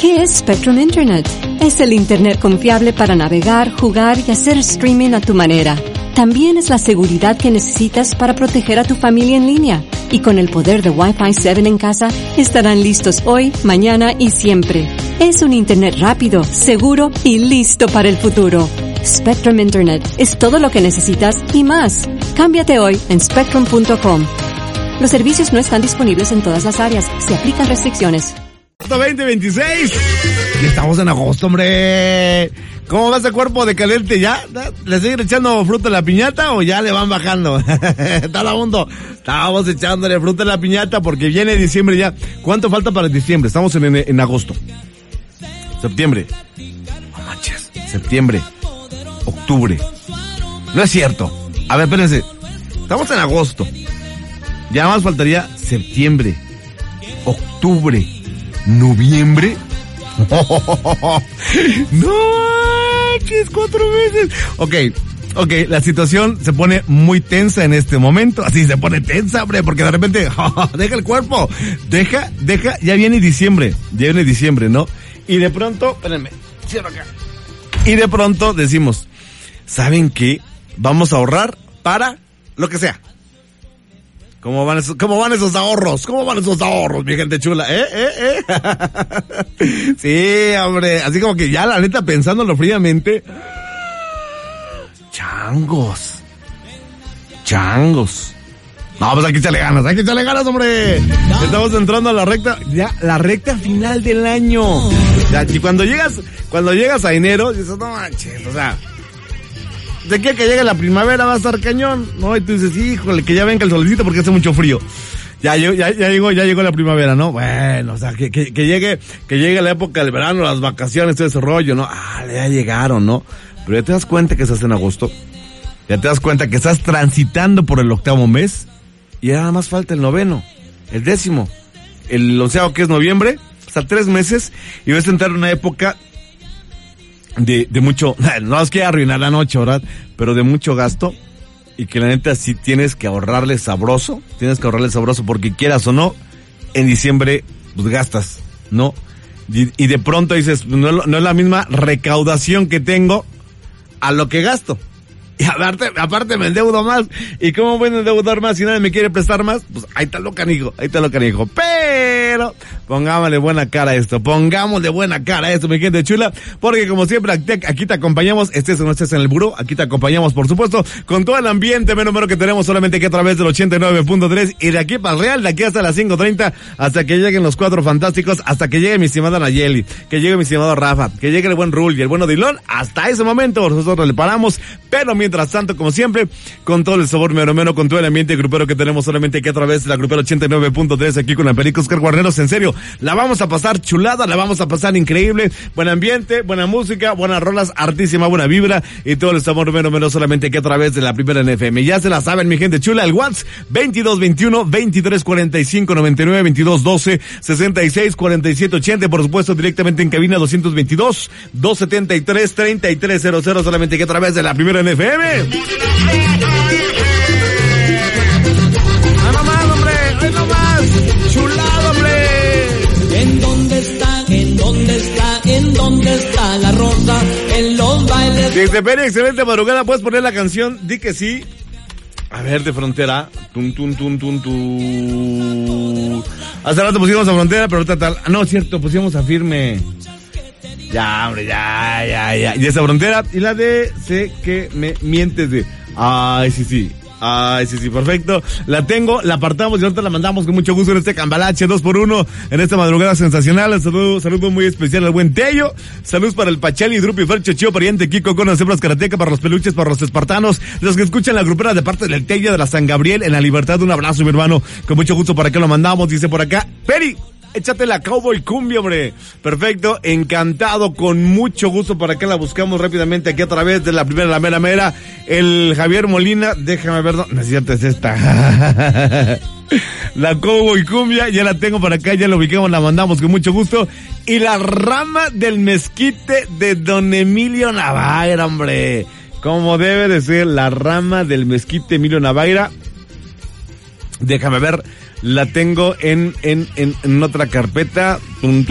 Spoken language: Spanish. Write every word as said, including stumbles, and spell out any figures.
¿Qué es Spectrum Internet? Es el Internet confiable para navegar, jugar y hacer streaming a tu manera. También es la seguridad que necesitas para proteger a tu familia en línea. Y con el poder de Wi-Fi siete en casa, estarán listos hoy, mañana y siempre. Es un Internet rápido, seguro y listo para el futuro. Spectrum Internet es todo lo que necesitas y más. Cámbiate hoy en spectrum punto com. Los servicios no están disponibles en todas las áreas. Se aplican restricciones. veinte veintiséis. Y estamos en agosto, hombre. ¿Cómo va ese cuerpo de caliente ya? ¿Le siguen echando fruta a la piñata o ya le van bajando? Está la mundo. Estamos echándole fruta a la piñata porque viene diciembre ya. ¿Cuánto falta para diciembre? Estamos en, en, en agosto. Septiembre. No manches. Septiembre. Octubre. No es cierto. A ver, espérense. Estamos en agosto. Ya más faltaría septiembre. Octubre. ¿Noviembre? No manches, cuatro meses. Ok, ok, la situación se pone muy tensa en este momento. Así se pone tensa, hombre, porque de repente, oh, deja el cuerpo. Deja, deja, ya viene diciembre. Ya viene diciembre, ¿no? Y de pronto, espérenme, cierro acá. Y de pronto decimos, ¿saben qué? Vamos a ahorrar para lo que sea. ¿Cómo van esos, cómo van esos ahorros? ¿Cómo van esos ahorros, mi gente chula? ¿Eh? ¿Eh? ¿Eh? Sí, hombre. Así como que ya, la neta, pensándolo fríamente. Changos. Changos. No, pues hay que echarle ganas, hay que echarle ganas, hombre. Estamos entrando a la recta, ya, la recta final del año. Ya, y cuando llegas, cuando llegas a enero, dices, no manches, o sea... De aquí a que llegue la primavera va a estar cañón, ¿no? Y tú dices, híjole, que ya venga el solecito porque hace mucho frío. Ya, ya, ya llegó, ya llegó la primavera, ¿no? Bueno, o sea, que, que, que llegue, que llegue la época del verano, las vacaciones, todo ese rollo, ¿no? Ah, ya llegaron, ¿no? Pero ya te das cuenta que estás en agosto. Ya te das cuenta que estás transitando por el octavo mes. Y ya nada más falta el noveno, el décimo, el onceavo que es noviembre, hasta tres meses. Y vas a entrar en una época de, de mucho, no es que arruinar la noche, ¿verdad? Pero de mucho gasto, y que la neta sí tienes que ahorrarle sabroso, tienes que ahorrarle sabroso porque quieras o no, en diciembre, pues gastas, ¿no? Y, y de pronto dices, no, no es la misma recaudación que tengo a lo que gasto. Y aparte, aparte me endeudo más. ¿Y cómo voy a endeudar más si nadie me quiere prestar más? Pues ahí está lo canijo, ahí está lo canijo. Pero pongámosle buena cara a esto, pongámosle buena cara a esto, mi gente chula, porque como siempre aquí, aquí te acompañamos, estés o no estés en el buró, aquí te acompañamos, por supuesto, con todo el ambiente menos menos que tenemos solamente aquí a través del ochenta y nueve punto tres y de aquí para el Real, de aquí hasta las cinco treinta, hasta que lleguen los cuatro fantásticos, hasta que llegue mi estimada Nayeli, que llegue mi estimado Rafa, que llegue el buen Rul y el bueno Dilón, hasta ese momento nosotros le paramos, pero mientras tanto, como siempre, con todo el sabor mero mero, con todo el ambiente grupero que tenemos solamente aquí a través de la grupera ochenta y nueve punto tres, aquí con la Perico Oscar Guarneros, en serio, la vamos a pasar chulada, la vamos a pasar increíble, buen ambiente, buena música, buenas rolas, hartísima buena vibra, y todo el sabor mero mero solamente aquí a través de la primera en F M. Ya se la saben, mi gente chula, el WhatsApp, veintidós veintiuno, veintitrés cuarenta y cinco, noventa y nueve, veintidós doce, sesenta y seis, cuarenta y siete, ochenta, por supuesto, directamente en cabina doscientos veintidós, doscientos setenta y tres, treinta y tres cero cero, solamente aquí a través de la primera en F M. ¡Ah, no más, hombre! ¡Ay, no más! ¡Chulado, hombre! ¿En dónde está? ¿En dónde está? ¿En dónde está la rosa? En los bailes... Dice Peri, excelente madrugada, ¿puedes poner la canción? Di que sí. A ver, de Frontera. Tum, tum, tum, tum, tum. Hace rato pusimos a Frontera, pero ahorita tal... No, cierto, pusimos a Firme. Ya, hombre, ya, ya, ya. Y esa Frontera. Y la de Sé que me mientes de... Ay, sí, sí. Ay, sí, sí, perfecto. La tengo, la apartamos y ahorita la mandamos con mucho gusto en este cambalache dos por uno, en esta madrugada sensacional. Saludo, saludo muy especial al buen Tello. Saludos para el Pacheli, Drupi, Fercho, Chío, Pariente, Kiko, con las hembras karateca, para los peluches, para los espartanos, los que escuchan la grupera de parte del Tello de la San Gabriel, en la Libertad. Un abrazo, mi hermano. Con mucho gusto para que lo mandamos. Dice por acá, Peri, échate la Cowboy Cumbia, hombre. Perfecto, encantado, con mucho gusto para que la buscamos rápidamente aquí a través de la primera, la mera mera. El Javier Molina, déjame ver, no, no es cierto, es esta. La Cowboy Cumbia, ya la tengo para acá, ya la ubicamos, la mandamos con mucho gusto. Y la Rama del Mezquite de Don Emilio Navaira, hombre. Como debe de ser, la Rama del Mezquite Emilio Navaira. Déjame ver, la tengo en, en, en, en otra carpeta.